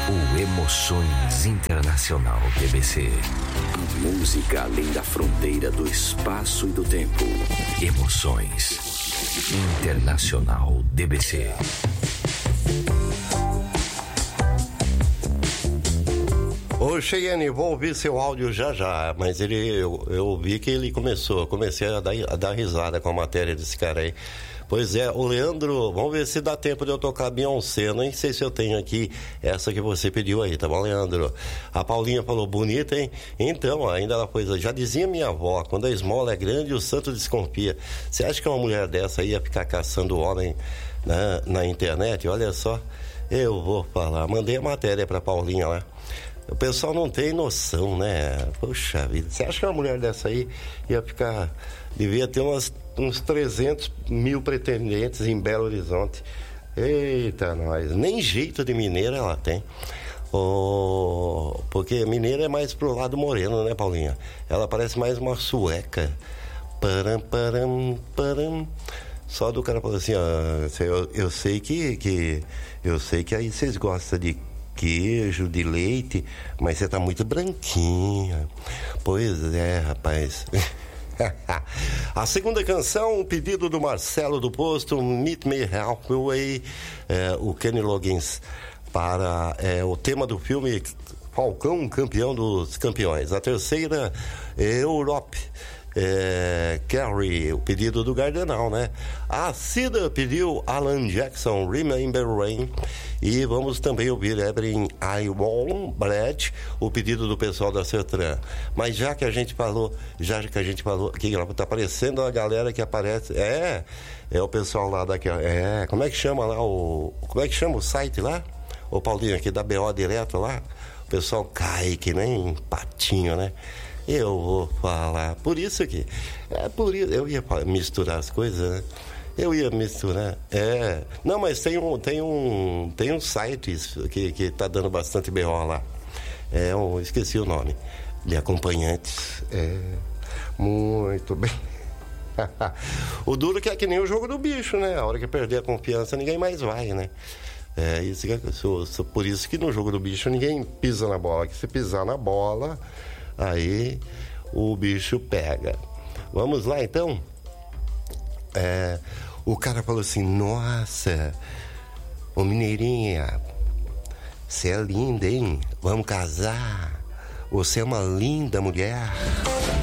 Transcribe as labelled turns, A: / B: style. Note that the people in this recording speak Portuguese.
A: O Emoções Internacional DBC.
B: A música além da fronteira do espaço e do tempo.
A: Emoções Internacional DBC.
C: Ô Cheyenne, vou ouvir seu áudio já, mas eu vi que ele comecei a dar risada com a matéria desse cara aí. Pois é, o Leandro, vamos ver se dá tempo de eu tocar Beyoncé, nem sei se eu tenho aqui essa que você pediu aí, tá bom, Leandro? A Paulinha falou, bonita, hein? Então, ainda ela coisa, já dizia minha avó, quando a esmola é grande, o santo desconfia. Você acha que uma mulher dessa ia ficar caçando homem na internet? Olha só, eu vou falar, mandei a matéria pra Paulinha lá. O pessoal não tem noção, né? Poxa vida, você acha que uma mulher dessa aí ia ficar... Devia ter uns 300 mil pretendentes em Belo Horizonte. Eita, nós. Nem jeito de mineira ela tem. Porque mineira é mais pro lado moreno, né, Paulinha? Ela parece mais uma sueca. Param, param, param. Só do cara falou assim, ó, eu sei que aí vocês gostam de queijo, de leite, mas você tá muito branquinha. Pois é, rapaz. A segunda canção, um pedido do Marcelo do Posto, Meet Me Halfway, o Kenny Loggins, para o tema do filme Falcão, Campeão dos Campeões. A terceira, Europe, Carrie, o pedido do Gardenal, né? A Cida pediu Alan Jackson, Remember Rain. E vamos também ouvir Evelyn Iwon Brett, o pedido do pessoal da Sertran. Mas já que a gente falou, que tá aparecendo a galera que aparece. É o pessoal lá daquela. Como é que chama lá como é que chama o site lá? O Paulinho aqui da BO direto lá. O pessoal cai que nem patinho, né? Eu vou falar. Por isso que. Eu ia misturar as coisas, né? Eu ia misturar. Não, mas tem um site que tá dando bastante BO lá. Esqueci o nome. De acompanhantes. Muito bem. O duro que é que nem o jogo do bicho, né? A hora que perder a confiança, ninguém mais vai, né? Por isso que no jogo do bicho ninguém pisa na bola. Que se pisar na bola, aí o bicho pega. Vamos lá, então? O cara falou assim, nossa, ô Mineirinha, você é linda, hein? Vamos casar. Você é uma linda mulher.